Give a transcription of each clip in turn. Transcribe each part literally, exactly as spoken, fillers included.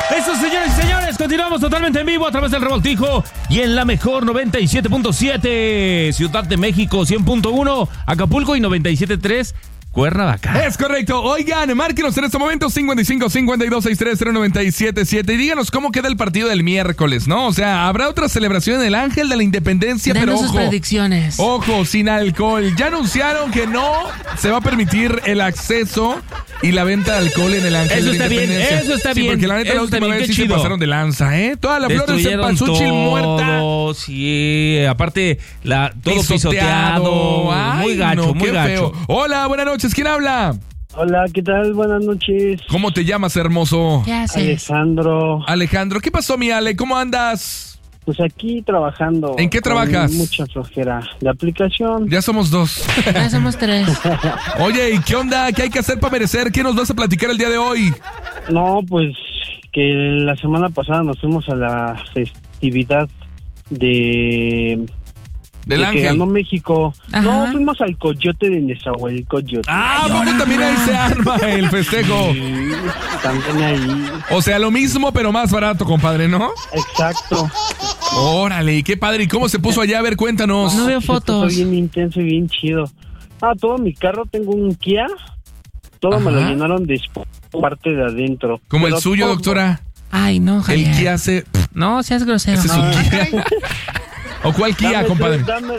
Eso, señores y señores, continuamos totalmente en vivo a través del Revoltijo y en la mejor noventa y siete punto siete, Ciudad de México cien punto uno, Acapulco y noventa y siete punto tres, Cuernavaca. Es correcto. Oigan, márquenos en este momento cincuenta y cinco, cincuenta y dos, sesenta y tres, cero noventa y siete siete y díganos cómo queda el partido del miércoles, ¿no? O sea, habrá otra celebración en el Ángel de la Independencia, Denos pero sus ojo, predicciones. ojo, sin alcohol. Ya anunciaron que no se va a permitir el acceso y la venta de alcohol en el Ángel Eso de la está bien, Independencia. eso está sí, bien, porque la neta eso la está última bien, vez qué sí se chido. pasaron de lanza, ¿eh? Toda la flor de Destruyeron cempasúchil muerta. todo, sí, aparte, la, todo Pisoteado. pisoteado. Ay, muy gacho, no, muy qué gacho. feo. Hola, buenas noches. ¿Quién habla? Hola, ¿qué tal? Buenas noches. ¿Cómo te llamas, hermoso? ¿Qué haces? Alejandro. Alejandro, ¿qué pasó, mi Ale? ¿Cómo andas? Pues aquí trabajando. ¿En qué con trabajas? Mucha flojera. De aplicación. Ya somos dos. Ya somos tres. Oye, ¿y qué onda? ¿Qué hay que hacer para merecer? ¿Qué nos vas a platicar el día de hoy? No, pues que la semana pasada nos fuimos a la festividad de... Del de que Ángel. ganó México. Ajá. No, fuimos al Coyote de Nezahualcóyotl. Ah, porque también ahí se arma el festejo. Sí, también ahí. O sea, lo mismo, pero más barato, compadre, ¿no? Exacto. Órale, y qué padre. ¿Y cómo se puso allá? A ver, cuéntanos. No veo Se puso fotos. bien intenso y bien chido. Ah, todo mi carro, tengo un Kia. Todo me lo Ajá. llenaron de parte de adentro. Como el Pero suyo, todo- doctora. Ay, no, El Javier. Kia hace... No, seas grosero. Ese es su Kia. ¿O cuál Kia, Dame, compadre? dame.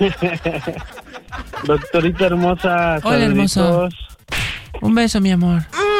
Doctorita hermosa. Hola, hermoso. saluditos. Un beso, mi amor.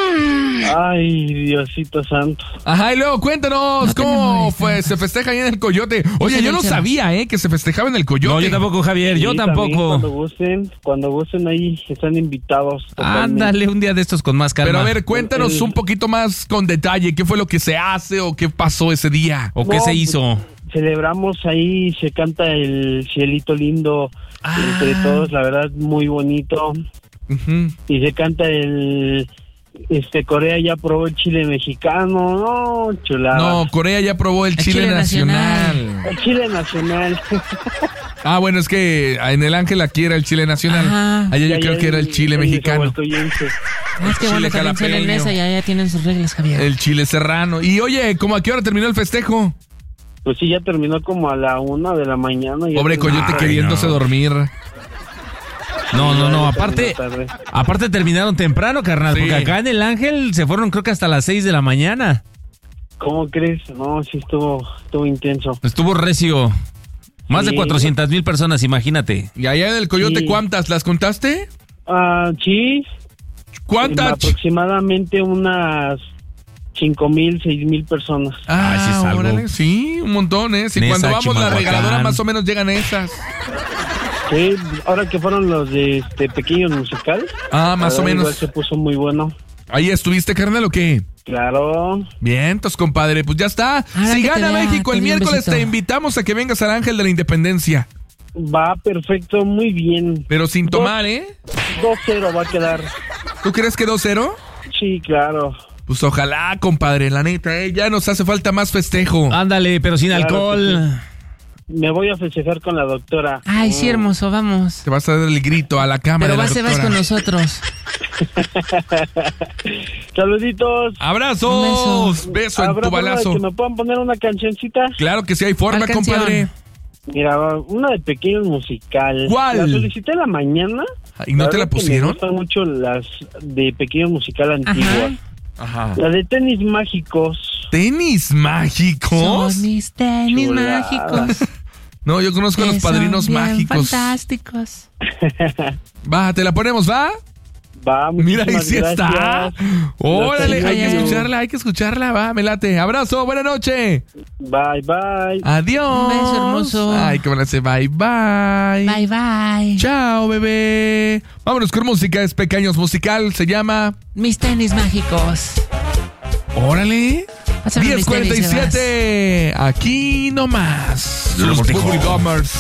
Ay, Diosito santo. Ajá, y luego cuéntanos No te cómo enamores fue, tanto. se festeja ahí en el Coyote. Oye, Ese yo no no se sabía, ¿eh? Que se festejaba en el Coyote. No, yo tampoco, Javier, yo Sí, también, tampoco. Cuando gusten, cuando gusten ahí están invitados. totalmente. Ándale, un día de estos con más calma. Pero a ver, cuéntanos El- un poquito más con detalle. ¿Qué fue lo que se hace o qué pasó ese día? ¿O qué No, se pues, hizo? Celebramos ahí, se canta el cielito lindo Ah. entre todos, la verdad, muy bonito. Ujú. Y se canta el... Este, Corea ya probó el chile mexicano, no, chulada. No, Corea ya probó el El chile, chile nacional. nacional. El chile nacional. Ah, bueno, es que en el Ángel aquí era el chile nacional. Ajá. Allá yo Ya, creo ya que era el chile mexicano. nezahualcóyotl. Ah, es que chile bueno, también son en jalapeño. esa y ya tienen sus reglas, Javier. El chile serrano. Y oye, ¿cómo a qué hora terminó el festejo? Pues sí, ya terminó como a la una de la mañana. ya Pobre terminó. Coyote Ay, queriéndose no. dormir. No, no, no, Ya aparte, terminó tarde. aparte terminaron temprano, carnal, Sí. porque acá en el Ángel se fueron creo que hasta las seis de la mañana. ¿Cómo crees? No, sí estuvo, estuvo intenso. Estuvo recio. Más de Sí. cuatrocientas mil personas, imagínate. ¿Y allá del Coyote Sí. cuántas? ¿Las contaste? Ah, sí, ¿Cuántas? aproximadamente unas cinco mil, seis mil personas. Ah, Ah, sí es algo. órale, sí, un montón, ¿eh? Sí, Nesa, cuando vamos la Chimalhuacán. regaladora más o menos llegan esas. Sí, ahora que fueron los de este pequeños musicales. Ah, más la o verdad, igual menos. se puso muy bueno. ¿Ahí estuviste, carnal, o qué? Claro. Bien, entonces, compadre, pues ya está. Ahora Si que te gana vea, México te el doy un miércoles, besito. te invitamos a que vengas al Ángel de la Independencia. Va perfecto, muy bien. Pero sin Dos- tomar, ¿eh? dos cero va a quedar. ¿Tú crees que dos cero? Sí, claro. Pues ojalá, compadre, la neta, ¿eh? Ya nos hace falta más festejo. Ándale, pero sin Claro alcohol. Me voy a festejar con la doctora. Ay, sí, hermoso, vamos. Te vas a dar el grito a la cámara. Pero de la vas, te vas doctora. con nosotros. Saluditos. ¡Abrazos! Un Beso en ¿Habrá tu forma de balazo. que me puedan poner una cancioncita? Claro que sí hay forma, ¿Cuál canción? compadre. Mira, una de pequeños musical. ¿Cuál? La solicité en la mañana. ¿Y no te la verdad que pusieron? Me gustan mucho las de pequeños musical antiguas. Ajá. La de tenis mágicos. ¿Tenis mágicos? Son mis tenis Chulada. mágicos. No, yo conozco a los que son padrinos bien mágicos. Fantásticos. Va, te la ponemos, ¿va? Va, Mira, ahí muchísimas sí está. gracias. Órale, La hay que tengo. escucharla, hay que escucharla, va, me late. Abrazo, buena noche. Bye, bye. Adiós. Un beso hermoso. Ay, cómo le hace bye, bye. Bye, bye. Chao, bebé. Vámonos con música, es Pequeños Musical, se llama... Mis tenis mágicos. Órale. Pásame diez mis cuarenta y tenis, Sebas. siete. Aquí nomás. Los Los dejo. Bubblegomers.